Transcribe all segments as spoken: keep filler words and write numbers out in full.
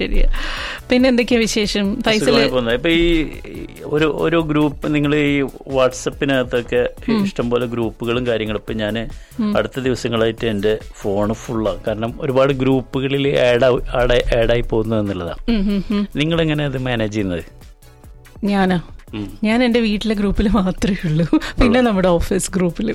ശരിയാ. പിന്നെ എന്തൊക്കെയാ വിശേഷം ഫൈസല്? ഇപ്പൊ ഈ ഒരു ഓരോ ഗ്രൂപ്പ് നിങ്ങൾ ഈ വാട്സപ്പിനകത്തൊക്കെ ഇഷ്ടംപോലെ ഗ്രൂപ്പുകളും കാര്യങ്ങളും ഇപ്പൊ ഞാൻ അടുത്ത ദിവസങ്ങളായിട്ട് എന്റെ ഫോണ് ഫുള്ളാണ്. കാരണം ഒരുപാട് ഗ്രൂപ്പുകളിൽ ആഡ് ആഡായി പോകുന്നു എന്നുള്ളതാണ്. നിങ്ങൾ എങ്ങനെ അത് മാനേജ് ചെയ്യുന്നത്? ഞാനാ ഞാൻ എന്റെ വീട്ടിലെ ഗ്രൂപ്പിൽ മാത്രമേ ഉള്ളൂ, പിന്നെ നമ്മുടെ ഓഫീസ് ഗ്രൂപ്പിലും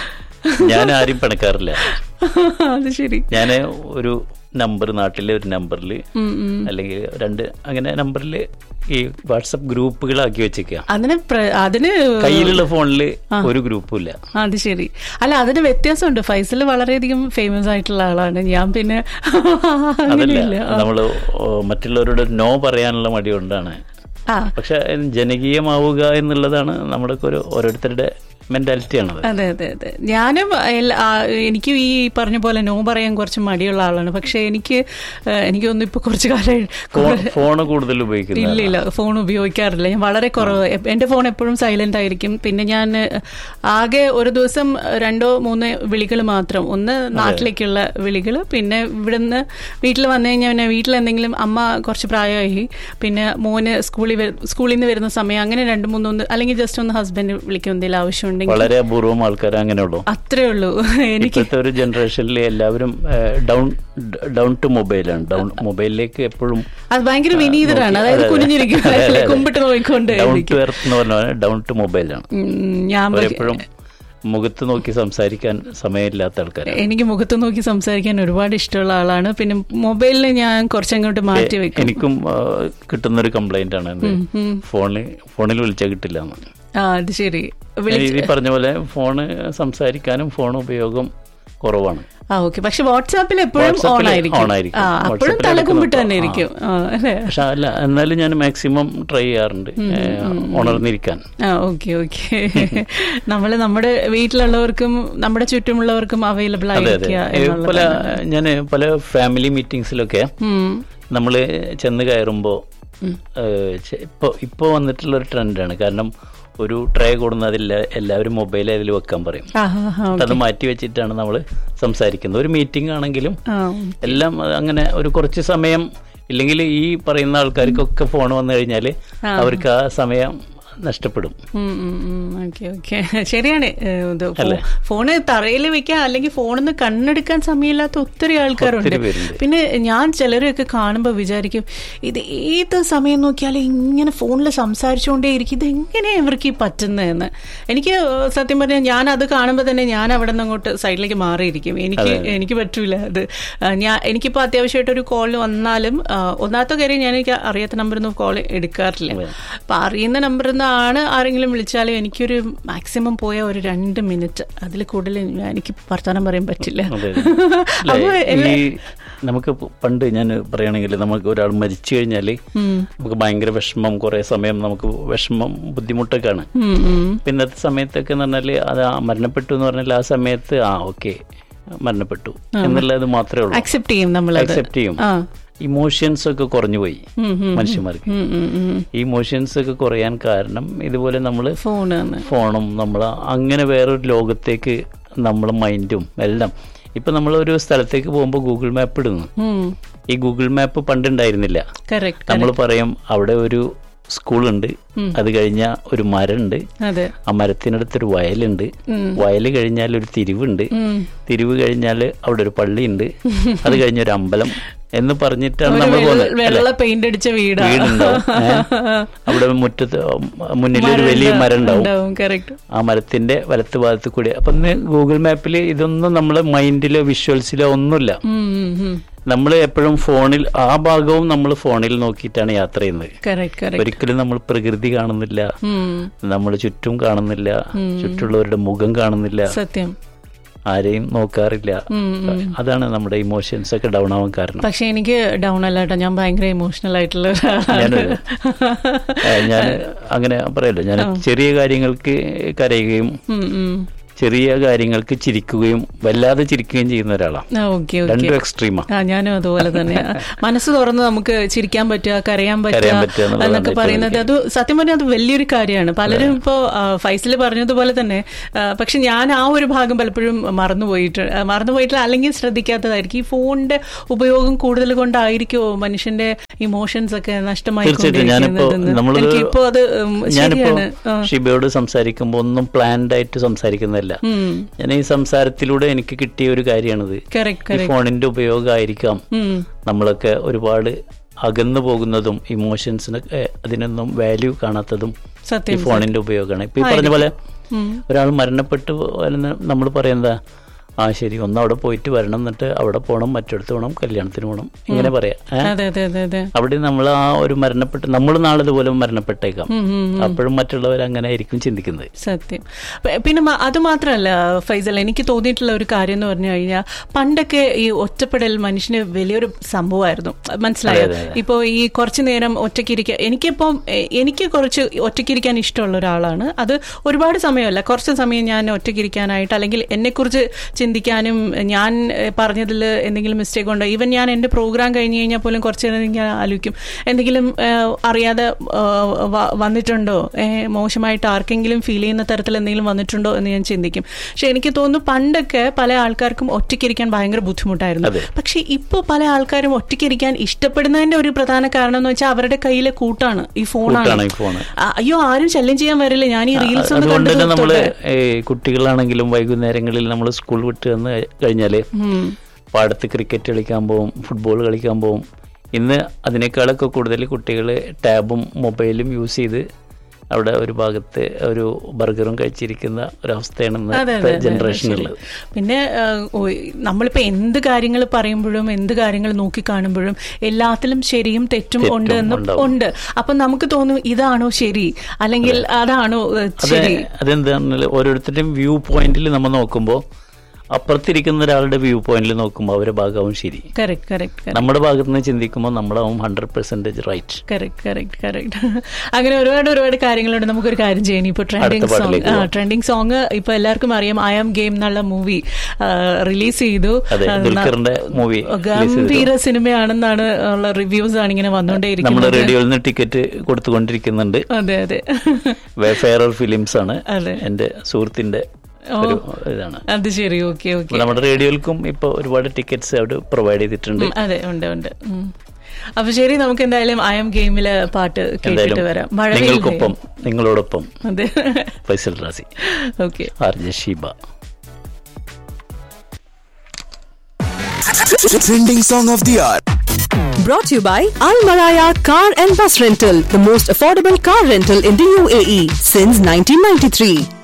ഞാൻ ആരും പണിക്കാറില്ല. അത് ശരി. ഞാൻ ഒരു നമ്പർ, നാട്ടിലെ ഒരു നമ്പറിൽ അല്ലെങ്കിൽ രണ്ട് അങ്ങനെ നമ്പറിൽ ഈ വാട്സപ്പ് ഗ്രൂപ്പുകളാക്കി വെച്ചേക്കുക. അതിന് അതിന് കയ്യിലുള്ള ഫോണില് ഒരു ഗ്രൂപ്പും ഇല്ല. അത് ശരി. അല്ല, അതിന് വ്യത്യാസമുണ്ട്. ഫൈസൽ വളരെയധികം ഫേമസ് ആയിട്ടുള്ള ആളാണ്, ഞാൻ പിന്നെ അതല്ല, നമ്മള് മറ്റുള്ളവരോട് നോ പറയാനുള്ള മടി കൊണ്ടാണ്. പക്ഷെ ജനകീയമാവുക എന്നുള്ളതാണ് നമ്മുടെ ഒരു ഓരോരുത്തരുടെ മെന്റാലിറ്റിയാണ്. അതെ അതെ അതെ. ഞാനും എനിക്കും ഈ പറഞ്ഞ പോലെ നോ പറയാൻ കുറച്ച് മടിയുള്ള ആളാണ്. പക്ഷെ എനിക്ക് എനിക്കൊന്നും ഇപ്പൊ കുറച്ച് കാലം ഫോൺ കൂടുതൽ ഉപയോഗിക്കുന്നു. ഇല്ല ഇല്ല, ഫോൺ ഉപയോഗിക്കാറില്ല ഞാൻ, വളരെ കുറവ്. എന്റെ ഫോൺ എപ്പോഴും സൈലന്റ് ആയിരിക്കും. പിന്നെ ഞാൻ ആകെ ഒരു ദിവസം രണ്ടോ മൂന്ന് വിളികൾ മാത്രം, ഒന്ന് നാട്ടിലേക്കുള്ള വിളികൾ, പിന്നെ ഇവിടുന്ന് വീട്ടിൽ വന്നു കഴിഞ്ഞാൽ പിന്നെ വീട്ടിൽ എന്തെങ്കിലും അമ്മ കുറച്ച് പ്രായമായി, പിന്നെ മോന് സ്കൂളിൽ സ്കൂളിൽ നിന്ന് വരുന്ന സമയം, അങ്ങനെ രണ്ട് മൂന്നൊന്ന്, അല്ലെങ്കിൽ ജസ്റ്റ് ഒന്ന് ഹസ്ബൻഡ് വിളിക്കും എന്തെങ്കിലും ആവശ്യം. വളരെ അപൂർവം ആൾക്കാർ അങ്ങനെയുള്ളൂ. അത്രേ ഉള്ളൂ. ഇപ്പോഴത്തെ ഒരു ജനറേഷനിൽ എല്ലാവരും ഡൗൺ ഡൗൺ ടു മൊബൈലാണ്. ഡൗൺ മൊബൈലിലേക്ക് എപ്പോഴും അത് ഭയങ്കര വിനീതരാണ്. അതായത് കുനിഞ്ഞിരിക്കും, കുമ്പിട്ട് നോക്കിക്കൊണ്ട് ഡൗൺ ടു എർത്ത് എന്ന് പറഞ്ഞാൽ ഡൗൺ ടു മൊബൈലാണ്. ഞാൻ എപ്പോഴും മുഖത്ത് നോക്കി സംസാരിക്കാൻ സമയമില്ലാത്ത ആൾക്കാർ. എനിക്ക് മുഖത്ത് നോക്കി സംസാരിക്കാൻ ഒരുപാട് ഇഷ്ടമുള്ള ആളാണ്. പിന്നെ മൊബൈലിന് ഞാൻ കുറച്ചങ്ങോട്ട് മാറ്റി വെക്കും. എനിക്കും കിട്ടുന്നൊരു കംപ്ലൈന്റ് ആണ് ഫോണിൽ ഫോണിൽ വിളിച്ചാൽ കിട്ടില്ല എന്ന്. ആ, അത് ശരി. ഈ പറഞ്ഞ പോലെ ഫോണ് സംസാരിക്കാനും ഫോൺ ഉപയോഗം കുറവാണ്. ആ ഓക്കെ. പക്ഷെ വാട്സാപ്പിൽ എപ്പോഴും ഓൺ ആയിരിക്കും, അപ്പോഴും തലകുമ്പിട്ട് തന്നെ ഇരിക്കും. പക്ഷെ അല്ല, എന്നാലും ഞാൻ മാക്സിമം ട്രൈ ചെയ്യാറുണ്ട് ഉണർന്നിരിക്കാൻ. ആ ഓക്കെ ഓക്കെ. നമ്മള് നമ്മുടെ വീട്ടിലുള്ളവർക്കും നമ്മുടെ ചുറ്റുമുള്ളവർക്കും അവൈലബിൾ ആയിരിക്കും. പല ഞാൻ പല ഫാമിലി മീറ്റിംഗ്സിലൊക്കെ നമ്മള് ചെന്ന് കയറുമ്പോ ഇപ്പൊ ഇപ്പൊ വന്നിട്ടുള്ള ഒരു ട്രെൻഡാണ്. കാരണം ഒരു ട്രേ കൊടുന്നതില്ല, എല്ലാവരും മൊബൈൽ അതിൽ വെക്കാൻ പറയും. അത് മാറ്റി വെച്ചിട്ടാണ് നമ്മൾ സംസാരിക്കുന്നത്. ഒരു മീറ്റിംഗ് ആണെങ്കിലും എല്ലാം അങ്ങനെ ഒരു കുറച്ച് സമയം, ഇല്ലെങ്കിൽ ഈ പറയുന്ന ആൾക്കാർക്കൊക്കെ ഫോൺ വന്നു കഴിഞ്ഞാൽ അവർക്ക് ആ സമയം നഷ്ടപ്പെടും. ശരിയാണ്. ഫോണ് തറയിൽ വെക്കാൻ അല്ലെങ്കിൽ ഫോണിന്ന് കണ്ണെടുക്കാൻ സമയമില്ലാത്ത ഒത്തിരി ആൾക്കാരുണ്ട്. പിന്നെ ഞാൻ ചിലരെയൊക്കെ കാണുമ്പോൾ വിചാരിക്കും, ഇത് ഏത് സമയം നോക്കിയാലും ഇങ്ങനെ ഫോണിൽ സംസാരിച്ചുകൊണ്ടേ ഇരിക്കും, ഇതെങ്ങനെയാണ് ഇവർക്ക് ഈ പറ്റുന്നതെന്ന്. എനിക്ക് സത്യം പറഞ്ഞാൽ ഞാൻ അത് കാണുമ്പോൾ തന്നെ ഞാൻ അവിടെ നിന്ന് അങ്ങോട്ട് സൈഡിലേക്ക് മാറിയിരിക്കും. എനിക്ക് എനിക്ക് പറ്റൂല അത്. ഞാൻ എനിക്കിപ്പോൾ അത്യാവശ്യമായിട്ട് ഒരു കോൾ വന്നാലും ഒന്നാമത്തെ കാര്യം, ഞാൻ എനിക്ക് അറിയാത്ത നമ്പറിൽ നിന്ന് കോൾ എടുക്കാറില്ല. അപ്പം അറിയുന്ന നമ്പറിൽ നിന്ന് ആണ് ആരെങ്കിലും വിളിച്ചാലും എനിക്കൊരു മാക്സിമം പോയ ഒരു രണ്ട് മിനിറ്റ്, അതിൽ കൂടുതൽ എനിക്ക് വർത്തമാനം പറയാൻ പറ്റില്ല. നമുക്ക് പണ്ട് ഞാൻ പറയുകയാണെങ്കിൽ, നമുക്ക് ഒരാൾ മരിച്ചു കഴിഞ്ഞാൽ നമുക്ക് ഭയങ്കര വിഷമം, കുറെ സമയം നമുക്ക് വിഷമം ബുദ്ധിമുട്ടൊക്കെയാണ്. ഇന്നത്തെ സമയത്തൊക്കെ എന്ന് പറഞ്ഞാൽ അത് മരണപ്പെട്ടു എന്ന് പറഞ്ഞാൽ ആ സമയത്ത് ആ ഓക്കെ മരണപ്പെട്ടു എന്നുള്ളത് മാത്രമേ ഉള്ളൂ, അക്സെപ്റ്റ് ചെയ്യും നമ്മൾ, അക്സെപ്റ്റ് ചെയ്യും. ഇമോഷൻസ് ഒക്കെ കുറഞ്ഞു പോയി മനുഷ്യന്മാർക്ക്. ഈ ഇമോഷൻസ് ഒക്കെ കുറയാൻ കാരണം ഇതുപോലെ നമ്മള് ഫോണും നമ്മൾ അങ്ങനെ വേറൊരു ലോകത്തേക്ക് നമ്മളെ മൈൻഡും എല്ലാം. ഇപ്പൊ നമ്മൾ ഒരു സ്ഥലത്തേക്ക് പോകുമ്പോൾ ഗൂഗിൾ മാപ്പ് ഇടുന്നു. ഈ ഗൂഗിൾ മാപ്പ് പണ്ടുണ്ടായിരുന്നില്ല. നമ്മൾ പറയും അവിടെ ഒരു സ്കൂളുണ്ട്, അത് കഴിഞ്ഞാൽ ഒരു മരമുണ്ട്, ആ മരത്തിനടുത്തൊരു വയലുണ്ട്, വയല് കഴിഞ്ഞാൽ ഒരു തിരിവുണ്ട്, തിരിവ് കഴിഞ്ഞാൽ അവിടെ ഒരു പള്ളിയുണ്ട്, അത് കഴിഞ്ഞൊരു അമ്പലം എന്ന് പറഞ്ഞിട്ടാണ് നമ്മൾ പോകുന്നത്. വെള്ള പെയിന്റ് അടിച്ച വീടുണ്ടാവും, അവിടെ മുറ്റത്ത് മുന്നിലൊരു വലിയ മരം ഉണ്ടാവും, ആ മരത്തിന്റെ വലത്ത് ഭാഗത്ത് കൂടി. അപ്പൊ ഗൂഗിൾ മാപ്പിൽ ഇതൊന്നും നമ്മളെ മൈൻഡിലോ വിഷ്വൽസിലോ ഒന്നുമില്ല. നമ്മൾ എപ്പോഴും ഫോണിൽ, ആ ഭാഗവും നമ്മൾ ഫോണിൽ നോക്കിയിട്ടാണ് യാത്ര ചെയ്യുന്നത്. ഒരിക്കലും നമ്മൾ പ്രകൃതി കാണുന്നില്ല, നമ്മൾ ചുറ്റും കാണുന്നില്ല, ചുറ്റുള്ളവരുടെ മുഖം കാണുന്നില്ല, സത്യം ആരെയും നോക്കാറില്ല. അതാണ് നമ്മുടെ ഇമോഷൻസ് ഒക്കെ ഡൗൺ ആവാൻ കാരണം. പക്ഷെ എനിക്ക് ഡൗൺ അല്ല കേട്ടോ, ഞാൻ ഭയങ്കര ഇമോഷണൽ ആയിട്ടുള്ള ഞാൻ അങ്ങനെ പറയല്ലോ, ഞാൻ ചെറിയ കാര്യങ്ങൾക്ക് കരയുകയും ചെറിയ കാര്യങ്ങൾക്ക് ചിരിക്കുകയും വല്ലാതെ ചിരിക്കുകയും ചെയ്യുന്ന ഒരാളാണ്. രണ്ടും എക്സ്ട്രീമാണ്. ഞാനും അതുപോലെ തന്നെ. മനസ്സ് തുറന്ന് നമുക്ക് ചിരിക്കാൻ പറ്റുക, കരയാൻ പറ്റുക എന്നൊക്കെ പറയുന്നത് അത് സത്യം പറഞ്ഞാൽ അത് വലിയൊരു കാര്യമാണ്. പലരും ഇപ്പോ ഫൈസൽ പറഞ്ഞതുപോലെ തന്നെ, പക്ഷെ ഞാൻ ആ ഒരു ഭാഗം പലപ്പോഴും മറന്നുപോയിട്ട് മറന്നുപോയിട്ടില്ല അല്ലെങ്കിൽ ശ്രദ്ധിക്കാത്തതായിരിക്കും. ഈ ഫോണിന്റെ ഉപയോഗം കൂടുതൽ കൊണ്ടായിരിക്കുമോ മനുഷ്യന്റെ ഇമോഷൻസ് ഒക്കെ നഷ്ടമായിക്കൊണ്ടിരിക്കുന്നത്. എനിക്കിപ്പോ അത് ശരിയാണ്. ഷിബയോട് സംസാരിക്കുമ്പോൾ ഒന്നും പ്ലാൻഡ് ആയിട്ട് സംസാരിക്കുന്നില്ല. ഞാൻ ഈ സംസാരത്തിലൂടെ എനിക്ക് കിട്ടിയ ഒരു കാര്യമാണിത്. ഈ ഫോണിന്റെ ഉപയോഗമായിരിക്കാം നമ്മളൊക്കെ ഒരുപാട് അകന്നു പോകുന്നതും ഇമോഷൻസിനൊക്കെ അതിനൊന്നും വാല്യൂ കാണാത്തതും ഈ ഫോണിന്റെ ഉപയോഗമാണ്. ഇപ്പൊ ഈ പറഞ്ഞ പോലെ ഒരാൾ മരണപ്പെട്ടു നമ്മൾ പറയുന്നതാ, ആ ശരി ഒന്ന് അവിടെ പോയിട്ട് വരണം, എന്നിട്ട് അവിടെ പോകണം, മറ്റിടത്ത് പോകണം, കല്യാണത്തിന് പോകണം, ഇങ്ങനെ പറയാം. അവിടെ നമ്മൾ ആ ഒരു മരണപ്പെട്ട് നമ്മൾ നാളെ ഇതുപോലെ മരണപ്പെട്ടേക്കാം. അപ്പോഴും മറ്റുള്ളവർ അങ്ങനെ ആയിരിക്കും ചിന്തിക്കുന്നത്. സത്യം. പിന്നെ അത് മാത്രമല്ല ഫൈസൽ, എനിക്ക് തോന്നിയിട്ടുള്ള ഒരു കാര്യം എന്ന് പറഞ്ഞു കഴിഞ്ഞാൽ പണ്ടൊക്കെ ഈ ഒറ്റപ്പെടൽ മനുഷ്യന് വലിയൊരു സംഭവമായിരുന്നു. മനസ്സിലായോ? ഇപ്പോ ഈ കുറച്ചു നേരം ഒറ്റയ്ക്കിരിക്കുക, എനിക്കിപ്പം എനിക്ക് കുറച്ച് ഒറ്റയ്ക്കിരിക്കാൻ ഇഷ്ടമുള്ള ഒരാളാണ്. അത് ഒരുപാട് സമയമല്ല, കുറച്ച് സമയം ഞാൻ ഒറ്റയ്ക്കിരിക്കാനായിട്ട് അല്ലെങ്കിൽ എന്നെക്കുറിച്ച് ചിന്തിക്കാനും ഞാൻ പറഞ്ഞതിൽ എന്തെങ്കിലും മിസ്റ്റേക്ക് ഉണ്ടോ, ഈവൻ ഞാൻ എൻ്റെ പ്രോഗ്രാം കഴിഞ്ഞ് കഴിഞ്ഞാൽ പോലും കുറച്ച് നേരം ഞാൻ ആലോചിക്കും എന്തെങ്കിലും അറിയാതെ വന്നിട്ടുണ്ടോ, മോശമായിട്ട് ആർക്കെങ്കിലും ഫീൽ ചെയ്യുന്ന തരത്തിൽ എന്തെങ്കിലും വന്നിട്ടുണ്ടോ എന്ന് ഞാൻ ചിന്തിക്കും. പക്ഷെ എനിക്ക് തോന്നുന്നു പണ്ടൊക്കെ പല ആൾക്കാർക്കും ഒറ്റയ്ക്കിരിക്കാൻ ഭയങ്കര ബുദ്ധിമുട്ടായിരുന്നു. പക്ഷെ ഇപ്പോൾ പല ആൾക്കാരും ഒറ്റയ്ക്കിരിക്കാൻ ഇഷ്ടപ്പെടുന്നതിന്റെ ഒരു പ്രധാന കാരണം എന്ന് വെച്ചാൽ അവരുടെ കയ്യിലെ കൂട്ടാണ് ഈ ഫോണാണ്. അയ്യോ ആരും ശല്യം ചെയ്യാൻ വരില്ല, ഞാൻ ഈ റീൽസ് ഒന്ന് കണ്ടു. കുട്ടികളാണെങ്കിലും വൈകുന്നേരങ്ങളിൽ നമ്മൾ സ്കൂൾ വിട്ട് വന്ന് കഴിഞ്ഞാല് പാടത്ത് ക്രിക്കറ്റ് കളിക്കാൻ പോവും, ഫുട്ബോൾ കളിക്കാൻ പോവും. ഇന്ന് അതിനേക്കാളൊക്കെ കൂടുതൽ കുട്ടികൾ ടാബും മൊബൈലും യൂസ് ചെയ്ത് അവിടെ ഒരു ഭാഗത്ത് ഒരു ബർഗറും കഴിച്ചിരിക്കുന്ന ഒരവസ്ഥയാണ് ഇന്നത്തെ ജനറേഷനുള്ളത്. പിന്നെ നമ്മളിപ്പോൾ എന്ത് കാര്യങ്ങൾ പറയുമ്പോഴും എന്ത് കാര്യങ്ങൾ നോക്കിക്കാണുമ്പോഴും എല്ലാത്തിലും ശരിയും തെറ്റും ഉണ്ട് എന്നും ഉണ്ട്. അപ്പം നമുക്ക് തോന്നും ഇതാണോ ശരി അല്ലെങ്കിൽ അതാണോ ശരി. അതെന്താണെന്ന് ഓരോരുത്തരുടെയും വ്യൂ പോയിന്റിൽ നമ്മൾ നോക്കുമ്പോൾ അപ്പുറത്തിരിക്കുന്ന ഒരാളുടെ വ്യൂ പോയിന്റിൽ നോക്കുമ്പോൾ അവരുടെ ഭാഗമാവും ശരി, നമ്മുടെ ഭാഗത്ത് നിന്ന് ചിന്തിക്കുമ്പോൾ നമ്മളാവും hundred percentage right. Correct correct correct അങ്ങനെ ഒരുപാട് ഒരുപാട് കാര്യങ്ങളുണ്ട്. നമുക്കൊരു കാര്യം ചെയ്യണം. ഇപ്പൊ ട്രെൻഡിങ് സോങ് ട്രെൻഡിങ് സോങ് ഇപ്പൊ എല്ലാവർക്കും അറിയാം, ഐ ആം ഗെയിം എന്നുള്ള മൂവി റിലീസ് ചെയ്തു. ഗംഭീര സിനിമയാണെന്നാണ് ഉള്ള റിവ്യൂസ് ആണ് ഇങ്ങനെ വന്നുകൊണ്ടേയിരിക്കുന്നത്. റേഡിയോയിൽ നിന്ന് ടിക്കറ്റ് കൊടുത്തുകൊണ്ടിരിക്കുന്നുണ്ട്. അതെ അതെ, ഫെയറർ ഫിലിംസ് ആണ് എന്റെ സുഹൃത്തിന്റെ ഇതാണ്. അത് ശരി, ഓക്കെ ഓക്കെ. നമ്മുടെ റേഡിയോയിൽക്കും ഇപ്പൊ ഒരുപാട് ടിക്കറ്റ്സ് അവിടെ പ്രൊവൈഡ് ചെയ്തിട്ടുണ്ട്. അതെ ഉണ്ട് ഉണ്ട്. അപ്പൊ ശരി, നമുക്ക് എന്തായാലും ഐ എം ഗെയിമിലെ പാട്ട് കേട്ടിട്ട് വരാം. നിങ്ങൾക്കൊപ്പം നിങ്ങളോടൊപ്പം Faisal Razi. Okay. RJ Sheeba. Trending song of the hour. Brought to you by Al Maraya Car and Bus Rental, the most affordable car rental in the U A E since nineteen ninety-three.